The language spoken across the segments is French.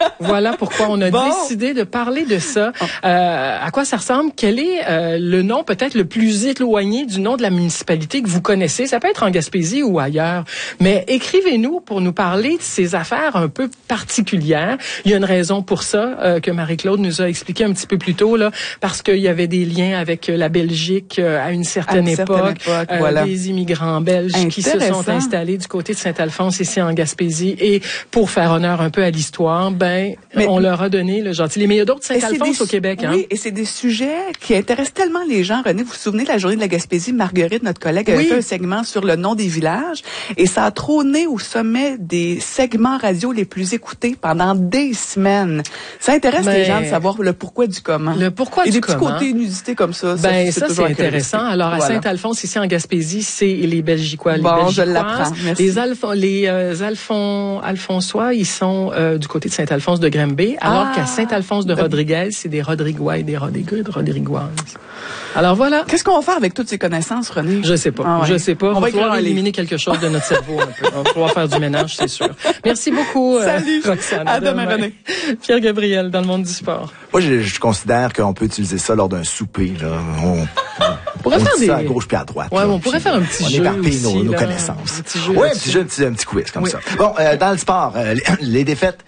Voilà pourquoi on a décidé de parler de ça. À quoi ça ressemble? Quel est le nom peut-être le plus éloigné du nom de la municipalité que vous connaissez? Ça peut être en Gaspésie ou ailleurs. Mais écrivez-nous pour nous parler de ces affaires un peu particulières. Il y a une raison pour ça que Marie-Claude nous a expliqué un petit peu plus tôt, là, parce qu'il y avait des liens avec la Belgique à une certaine époque. Voilà. Des immigrants belges qui se sont installés du côté de Saint-Alphonse, ici en Gaspésie. Et pour faire honneur un peu à l'histoire, on leur a donné le gentil. Mais il y a d'autres Saint-Alphonse au Québec. Oui, et c'est des sujets qui intéressent tellement les gens. René, vous vous souvenez de la journée de la Gaspésie? Marguerite, notre collègue, avait fait un segment sur le nom des villages. Et ça a trôné au sommet des segments radio les plus écoutés pendant des semaines. Ça intéresse les gens de savoir le pourquoi du comment. Le pourquoi du comment. Et des petits côtés inusités comme ça. Ça c'est intéressant. Alors, à Saint-Alphonse, ici en Gaspésie, c'est les Belgiquois. Je l'apprends. Merci. Les Alphonsois, ils sont du côté de Saint-Alphonse de Granby, alors qu'à Saint-Alphonse de Rodriguez, c'est des Rodrigois et des Rodrigoises. Alors voilà. Qu'est-ce qu'on va faire avec toutes ces connaissances, René? Je sais pas. Je sais pas. On va pouvoir éliminer quelque chose de notre cerveau un peu. On va pouvoir faire du ménage, c'est sûr. Merci beaucoup, Salut. Roxane. À demain, René. Pierre Gabriel, dans le monde du sport. Moi, je considère qu'on peut utiliser ça lors d'un souper, là. On pourrait faire ça à gauche puis à droite. Ouais, on pourrait faire un petit jeu. On éparpille nos connaissances. Ouais, un petit quiz comme ça. Bon, dans le sport, la défaite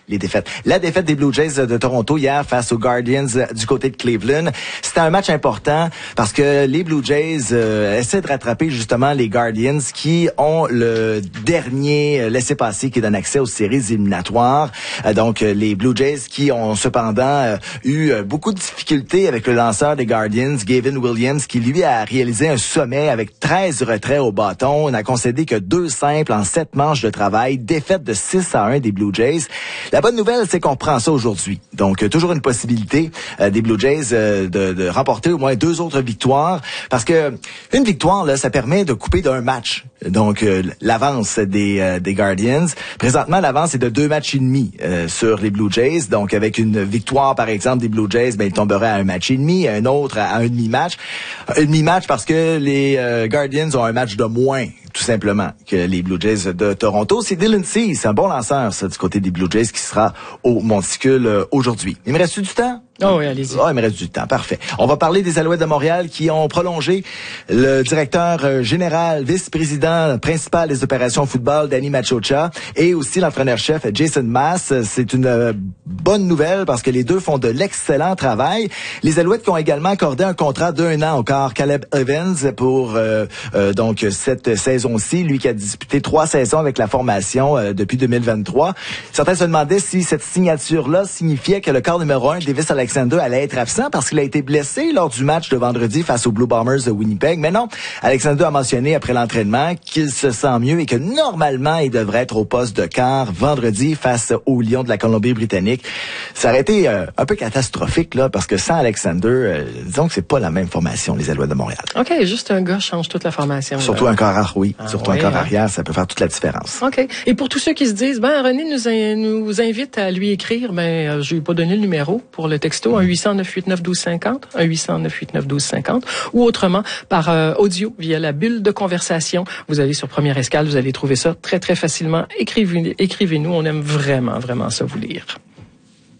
des Blue Jays de Toronto hier face aux Guardians du côté de Cleveland. C'était un match important parce que les Blue Jays essaient de rattraper justement les Guardians qui ont le dernier laissez-passer qui donne accès aux séries éliminatoires. Donc, les Blue Jays qui ont cependant eu beaucoup de difficultés avec le lanceur des Guardians, Gavin Williams, qui lui a réalisé un sommet avec 13 retraits au bâton. On n'a concédé que 2 simples en 7 manches de travail. Défaite de 6-1 des Blue Jays. La bonne nouvelle, c'est qu'on reprend ça aujourd'hui. Donc, toujours une possibilité des Blue Jays de remporter au moins 2 autres victoires. Parce que une victoire, là, ça permet de couper d'un match. Donc, l'avance des Guardians. Présentement, l'avance est de 2 matchs et demi sur les Blue Jays. Donc, avec une victoire, par exemple, des Blue Jays, il tomberait à 1 match et demi, un autre à un demi-match. Un demi-match parce que les Guardians ont un match de moins, tout simplement, que les Blue Jays de Toronto. C'est Dylan Cease, un bon lanceur, ça, du côté des Blue Jays, qui sera au Monticule aujourd'hui. Il me reste du temps? Oh oui, allez-y. Il me reste du temps, parfait. On va parler des Alouettes de Montréal qui ont prolongé le directeur général, vice-président principal des opérations football, Danny Machocha, et aussi l'entraîneur-chef Jason Maas. C'est une bonne nouvelle parce que les deux font de l'excellent travail. Les Alouettes qui ont également accordé un contrat d'1 an au corps Caleb Evans pour donc cette saison-ci, lui qui a disputé 3 saisons avec la formation depuis 2023. Certains se demandaient si cette signature-là signifiait que le corps numéro 1, Davis Alexander, allait être absent parce qu'il a été blessé lors du match de vendredi face aux Blue Bombers de Winnipeg. Mais non, Alexander a mentionné après l'entraînement qu'il se sent mieux et que normalement, il devrait être au poste de quart vendredi face aux Lions de la Colombie-Britannique. Ça aurait été un peu catastrophique, là, parce que sans Alexander, disons que c'est pas la même formation, les Alouettes de Montréal. OK, juste un gars change toute la formation. Surtout un corps arrière, oui. Surtout un corps arrière, ça peut faire toute la différence. OK. Et pour tous ceux qui se disent, René nous invite à lui écrire, je lui ai pas donné le numéro pour le texto, 1-800-989-1250, 1-800-989-1250, ou autrement par audio via la bulle de conversation. Vous allez sur Première Escale, vous allez trouver ça très, très facilement. Écrivez-nous, on aime vraiment, vraiment ça vous lire.